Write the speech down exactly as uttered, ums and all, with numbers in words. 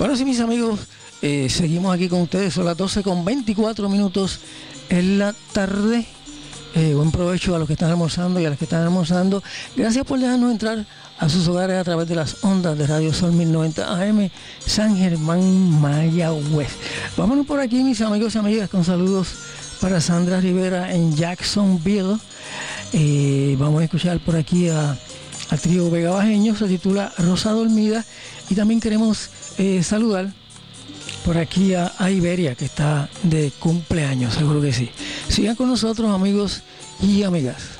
Bueno, sí, mis amigos, eh, seguimos aquí con ustedes. Son las doce con veinticuatro minutos en la tarde. Eh, buen provecho a los que están almorzando y a los que están almorzando. Gracias por dejarnos entrar a sus hogares a través de las ondas de Radio Sol mil noventa A M San Germán, Mayagüez. Vámonos por aquí, mis amigos y amigas, con saludos para Sandra Rivera en Jacksonville. Eh, vamos a escuchar por aquí a, al trío Vega Bajeño, se titula Rosa Dormida. Y también queremos eh, saludar por aquí a, a Iberia, que está de cumpleaños, seguro que sí. Sigan con nosotros, amigos y amigas.